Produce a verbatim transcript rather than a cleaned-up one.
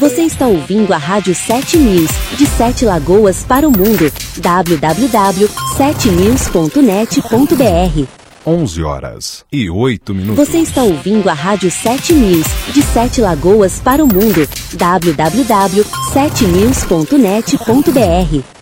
Você está ouvindo a Rádio sete News, de Sete Lagoas para o mundo. w w w ponto sete news ponto net ponto b r. onze horas e oito minutos. Você está ouvindo a Rádio sete News, de Sete Lagoas para o mundo. w w w ponto sete news ponto net ponto b r.